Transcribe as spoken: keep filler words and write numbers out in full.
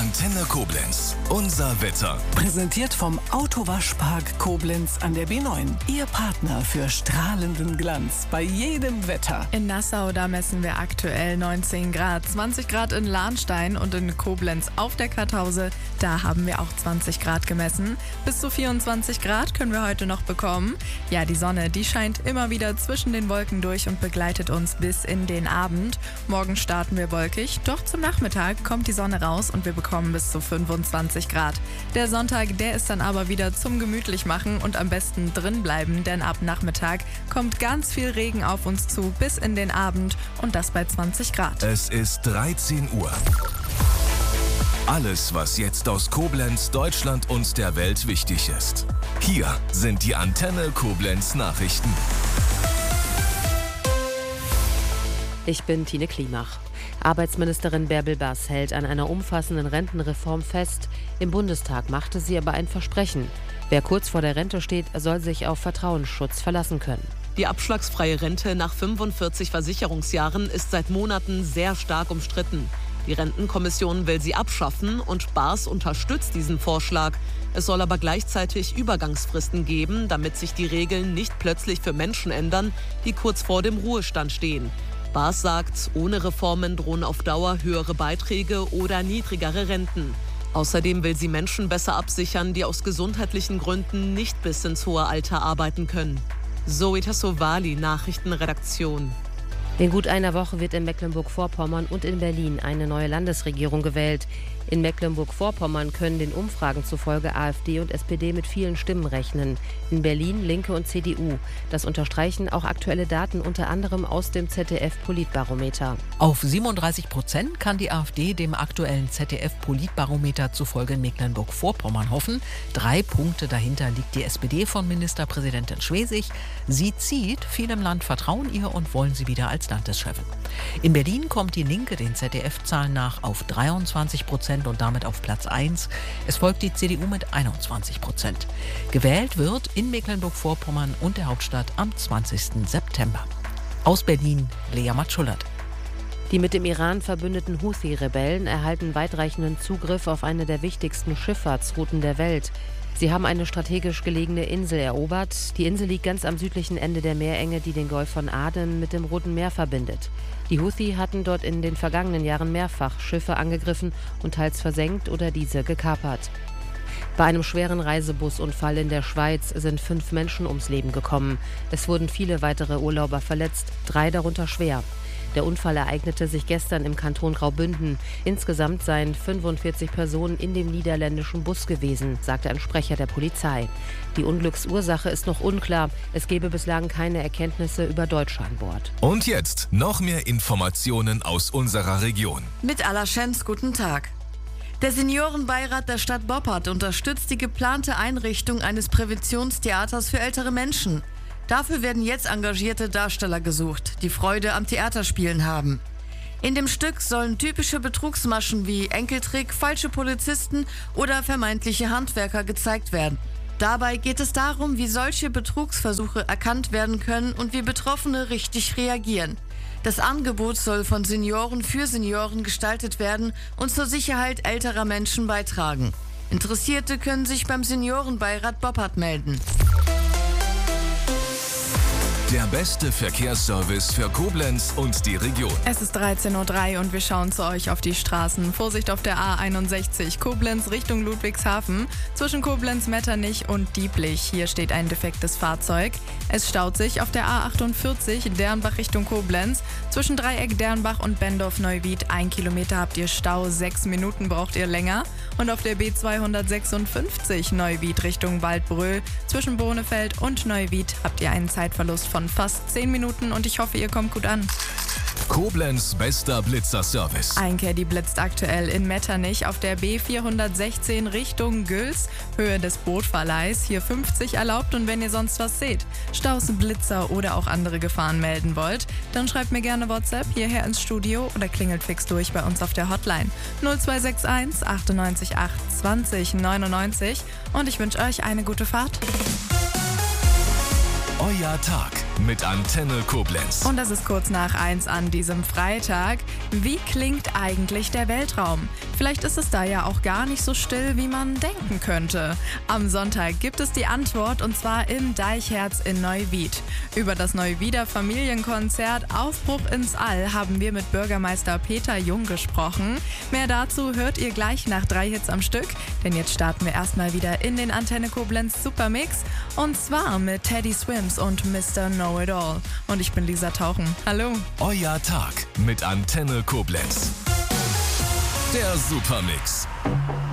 Antenne Koblenz. Unser Wetter. Präsentiert vom Autowaschpark Koblenz an der B neun. Ihr Partner für strahlenden Glanz bei jedem Wetter. In Nassau, da messen wir aktuell neunzehn Grad. zwanzig Grad in Lahnstein und in Koblenz auf der Kartause. Da haben wir auch zwanzig Grad gemessen. Bis zu vierundzwanzig Grad können wir heute noch bekommen. Ja, die Sonne, die scheint immer wieder zwischen den Wolken durch und begleitet uns bis in den Abend. Morgen starten wir wolkig, doch zum Nachmittag kommt die Sonne raus und wir bekommen bis zu fünfundzwanzig Grad. Der Sonntag, der ist dann aber wieder zum Gemütlichmachen und am besten drin bleiben, denn ab Nachmittag kommt ganz viel Regen auf uns zu bis in den Abend und das bei zwanzig Grad. Es ist dreizehn Uhr. Alles, was jetzt aus Koblenz, Deutschland und der Welt wichtig ist. Hier sind die Antenne Koblenz Nachrichten. Ich bin Tine Klimach. Arbeitsministerin Bärbel Bass hält an einer umfassenden Rentenreform fest. Im Bundestag machte sie aber ein Versprechen. Wer kurz vor der Rente steht, soll sich auf Vertrauensschutz verlassen können. Die abschlagsfreie Rente nach fünfundvierzig Versicherungsjahren ist seit Monaten sehr stark umstritten. Die Rentenkommission will sie abschaffen und Baas unterstützt diesen Vorschlag. Es soll aber gleichzeitig Übergangsfristen geben, damit sich die Regeln nicht plötzlich für Menschen ändern, die kurz vor dem Ruhestand stehen. Baas sagt, ohne Reformen drohen auf Dauer höhere Beiträge oder niedrigere Renten. Außerdem will sie Menschen besser absichern, die aus gesundheitlichen Gründen nicht bis ins hohe Alter arbeiten können. Zoe Tassovali, Nachrichtenredaktion. In gut einer Woche wird in Mecklenburg-Vorpommern und in Berlin eine neue Landesregierung gewählt. In Mecklenburg-Vorpommern können den Umfragen zufolge AfD und S P D mit vielen Stimmen rechnen. In Berlin Linke und C D U. Das unterstreichen auch aktuelle Daten unter anderem aus dem Z D F-Politbarometer. Auf siebenunddreißig Prozent kann die AfD dem aktuellen Z D F-Politbarometer zufolge in Mecklenburg-Vorpommern hoffen. Drei Punkte dahinter liegt die S P D von Ministerpräsidentin Schwesig. Sie zieht, viele im Land vertrauen ihr und wollen sie wieder als Landeschefin. In Berlin kommt die Linke den Z D F-Zahlen nach auf dreiundzwanzig Prozent und damit auf Platz eins. Es folgt die C D U mit einundzwanzig Prozent. Gewählt wird in Mecklenburg-Vorpommern und der Hauptstadt am zwanzigsten September. Aus Berlin, Lea Matschullert. Die mit dem Iran verbündeten Houthi-Rebellen erhalten weitreichenden Zugriff auf eine der wichtigsten Schifffahrtsrouten der Welt. Sie haben eine strategisch gelegene Insel erobert. Die Insel liegt ganz am südlichen Ende der Meerenge, die den Golf von Aden mit dem Roten Meer verbindet. Die Houthi hatten dort in den vergangenen Jahren mehrfach Schiffe angegriffen und teils versenkt oder diese gekapert. Bei einem schweren Reisebusunfall in der Schweiz sind fünf Menschen ums Leben gekommen. Es wurden viele weitere Urlauber verletzt, drei darunter schwer. Der Unfall ereignete sich gestern im Kanton Graubünden. Insgesamt seien fünfundvierzig Personen in dem niederländischen Bus gewesen, sagte ein Sprecher der Polizei. Die Unglücksursache ist noch unklar. Es gebe bislang keine Erkenntnisse über Deutsche an Bord. Und jetzt noch mehr Informationen aus unserer Region. Mit Alaschens, guten Tag. Der Seniorenbeirat der Stadt Boppard unterstützt die geplante Einrichtung eines Präventionstheaters für ältere Menschen. Dafür werden jetzt engagierte Darsteller gesucht, die Freude am Theaterspielen haben. In dem Stück sollen typische Betrugsmaschen wie Enkeltrick, falsche Polizisten oder vermeintliche Handwerker gezeigt werden. Dabei geht es darum, wie solche Betrugsversuche erkannt werden können und wie Betroffene richtig reagieren. Das Angebot soll von Senioren für Senioren gestaltet werden und zur Sicherheit älterer Menschen beitragen. Interessierte können sich beim Seniorenbeirat Boppard melden. Der beste Verkehrsservice für Koblenz und die Region. Es ist dreizehn Uhr drei und wir schauen zu euch auf die Straßen. Vorsicht auf der A einundsechzig, Koblenz Richtung Ludwigshafen, zwischen Koblenz-Metternich und Dieblich. Hier steht ein defektes Fahrzeug. Es staut sich auf der A achtundvierzig, Dernbach Richtung Koblenz, zwischen Dreieck Dernbach und Bendorf-Neuwied. Ein Kilometer habt ihr Stau, sechs Minuten braucht ihr länger. Und auf der B zweihundertsechsundfünfzig, Neuwied Richtung Waldbröl, zwischen Bohnefeld und Neuwied habt ihr einen Zeitverlust von fast zehn Minuten und ich hoffe, ihr kommt gut an. Koblenz bester Blitzerservice. Ein Caddy blitzt aktuell in Metternich auf der B vierhundertsechzehn Richtung Güls, Höhe des Bootverleihs, hier fünfzig erlaubt und wenn ihr sonst was seht, Staus, Blitzer oder auch andere Gefahren melden wollt, dann schreibt mir gerne WhatsApp hierher ins Studio oder klingelt fix durch bei uns auf der Hotline null zwei sechs eins achtundneunzig acht zwanzig neunundneunzig und ich wünsche euch eine gute Fahrt. Euer Tag mit Antenne Koblenz. Und das ist kurz nach eins an diesem Freitag. Wie klingt eigentlich der Weltraum? Vielleicht ist es da ja auch gar nicht so still, wie man denken könnte. Am Sonntag gibt es die Antwort, und zwar im Deichherz in Neuwied. Über das Neuwieder Familienkonzert Aufbruch ins All haben wir mit Bürgermeister Peter Jung gesprochen. Mehr dazu hört ihr gleich nach drei Hits am Stück, denn jetzt starten wir erstmal wieder in den Antenne Koblenz Supermix, und zwar mit Teddy Swims und Mister Know-It-All. Und ich bin Lisa Tauchen. Hallo. Euer Tag mit Antenne Koblenz. Der Supermix.